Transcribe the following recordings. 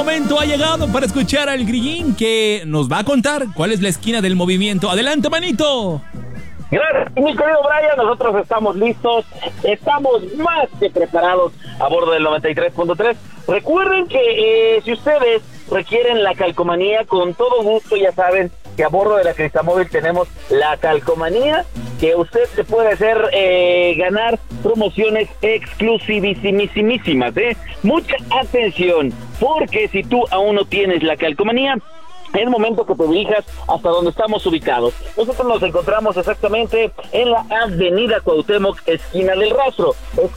momento ha llegado para escuchar al Grillín, que nos va a contar cuál es la esquina del movimiento. Adelante, manito. Gracias, mi querido Brian, nosotros estamos listos, estamos más que preparados a bordo del 93.3. Recuerden que si ustedes requieren la calcomanía, con todo gusto, ya saben que a bordo de la Cristamóvil tenemos la calcomanía, que usted se puede hacer ganar promociones exclusivísimas, Mucha atención, porque si tú aún no tienes la calcomanía, es momento que te dirijas hasta donde estamos ubicados. Nosotros nos encontramos exactamente en la Avenida Cuauhtémoc, esquina del Rastro.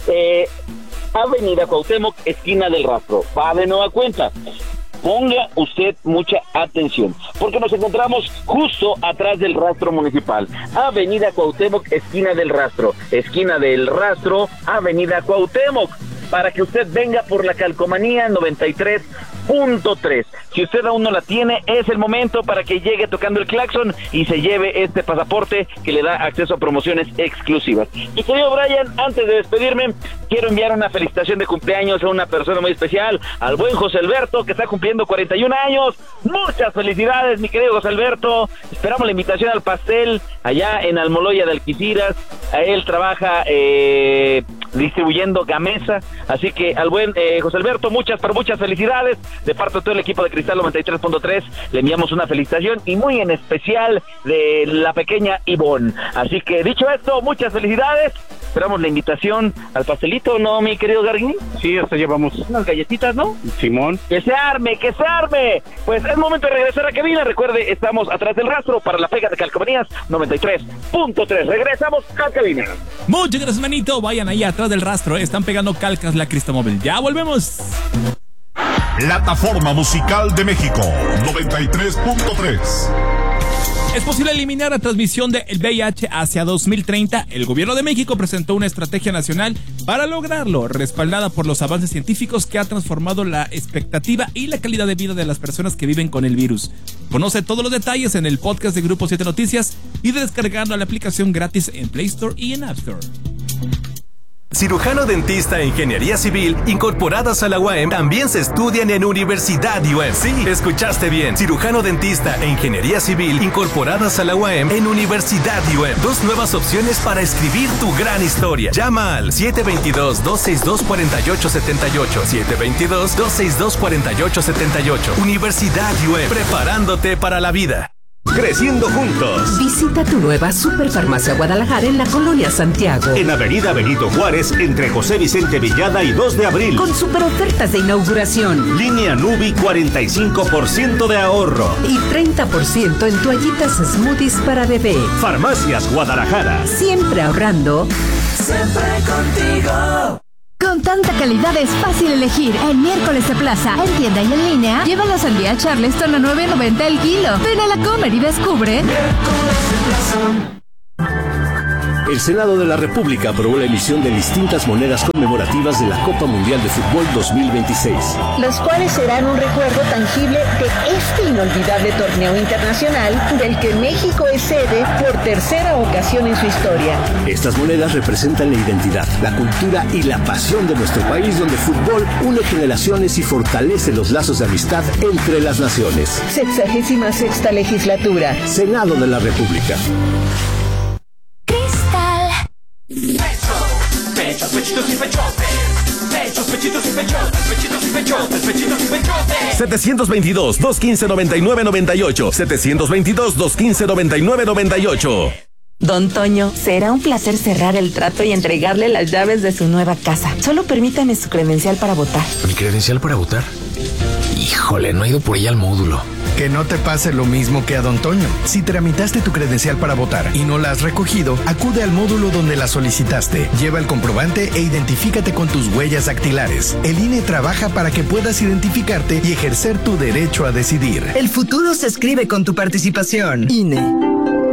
Avenida Cuauhtémoc, esquina del Rastro. Va de nueva cuenta. Ponga usted mucha atención, porque nos encontramos justo atrás del Rastro Municipal. Avenida Cuauhtémoc, esquina del Rastro. Esquina del Rastro, Avenida Cuauhtémoc. Para que usted venga por la calcomanía 93.3. Si usted aún no la tiene, es el momento para que llegue tocando el claxon y se lleve este pasaporte que le da acceso a promociones exclusivas. Mi querido Brian, antes de despedirme, quiero enviar una felicitación de cumpleaños a una persona muy especial, al buen José Alberto, que está cumpliendo 41 años. Muchas felicidades, mi querido José Alberto. Esperamos la invitación al pastel allá en Almoloya de Alquiciras. A él trabaja distribuyendo Gamesa. Así que al buen José Alberto, muchas felicidades. De parte de todo el equipo de Cristal 93.3, le enviamos una felicitación, y muy en especial de la pequeña Ivonne. Así que dicho esto, muchas felicidades. Esperamos la invitación al pastelito, ¿no, mi querido Garguín? Sí, hasta llevamos unas galletitas, ¿no? Simón. ¡Que se arme! Pues es momento de regresar a cabina. Recuerde, estamos atrás del Rastro para la pega de calcomanías 93.3. Regresamos a cabina. Muchas gracias, manito. Vayan ahí atrás del Rastro. Están pegando calcas la Cristamóvil. Ya volvemos. Plataforma Musical de México 93.3. ¿Es posible eliminar la transmisión del VIH hacia 2030? El gobierno de México presentó una estrategia nacional para lograrlo, respaldada por los avances científicos que ha transformado la expectativa y la calidad de vida de las personas que viven con el virus. Conoce todos los detalles en el podcast de Grupo 7 Noticias y descargando la aplicación gratis en Play Store y en App Store. Cirujano dentista e ingeniería civil incorporadas a la UAM también se estudian en Universidad UAM. Sí, escuchaste bien. Cirujano dentista e ingeniería civil incorporadas a la UAM en Universidad UAM. 2 nuevas opciones para escribir tu gran historia. Llama al 722-262-4878. 722-262-4878. Universidad UAM, preparándote para la vida. Creciendo juntos. Visita tu nueva Superfarmacia Guadalajara en la Colonia Santiago. En Avenida Benito Juárez, entre José Vicente Villada y 2 de abril. Con super ofertas de inauguración. Línea Nubi, 45% de ahorro. Y 30% en toallitas smoothies para bebé. Farmacias Guadalajara. Siempre ahorrando. Siempre contigo. Con tanta calidad es fácil elegir. En Miércoles de Plaza, en tienda y en línea, lleva la sandía Charleston a $9.90 el kilo. Ven a la Comer y descubre. Miércoles de Plaza. El Senado de la República aprobó la emisión de distintas monedas conmemorativas de la Copa Mundial de Fútbol 2026. Los cuales serán un recuerdo tangible de este inolvidable torneo internacional del que México es sede por tercera ocasión en su historia. Estas monedas representan la identidad, la cultura y la pasión de nuestro país, donde el fútbol une generaciones y fortalece los lazos de amistad entre las naciones. 66ª legislatura. Senado de la República. Pechos, pechitos y pechotes. Pechos, pechitos y pechotes. Pechitos y pechotes. Pechitos y pechotes. 722-215-9998. 722-215-9998. Don Toño, será un placer cerrar el trato y entregarle las llaves de su nueva casa. Solo permítame su credencial para votar. ¿Mi credencial para votar? Híjole, no he ido por ella al módulo. Que no te pase lo mismo que a Don Toño. Si tramitaste tu credencial para votar y no la has recogido, acude al módulo donde la solicitaste. Lleva el comprobante e identifícate con tus huellas dactilares. El INE trabaja para que puedas identificarte y ejercer tu derecho a decidir. El futuro se escribe con tu participación. INE.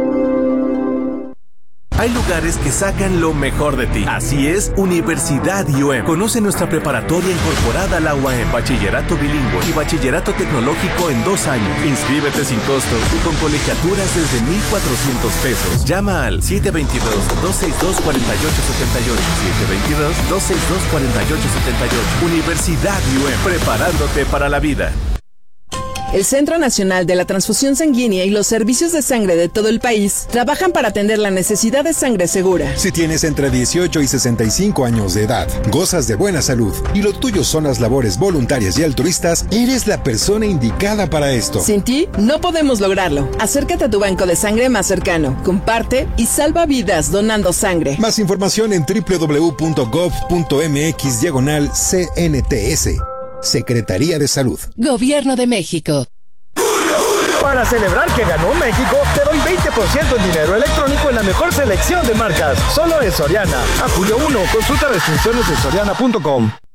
Hay lugares que sacan lo mejor de ti. Así es, Universidad UAM. Conoce nuestra preparatoria incorporada a la UAM, bachillerato bilingüe y bachillerato tecnológico en 2 años. Inscríbete sin costo y con colegiaturas desde $1,400. Llama al 722-262-4878. 722-262-4878. Universidad UAM, preparándote para la vida. El Centro Nacional de la Transfusión Sanguínea y los servicios de sangre de todo el país trabajan para atender la necesidad de sangre segura. Si tienes entre 18 y 65 años de edad, gozas de buena salud y lo tuyo son las labores voluntarias y altruistas, eres la persona indicada para esto. Sin ti, no podemos lograrlo. Acércate a tu banco de sangre más cercano, comparte y salva vidas donando sangre. Más información en www.gov.mx/CNTS. Secretaría de Salud. Gobierno de México. Para celebrar que ganó México, te doy 20% en dinero electrónico en la mejor selección de marcas. Solo en Soriana. A julio 1, consulta restricciones en soriana.com.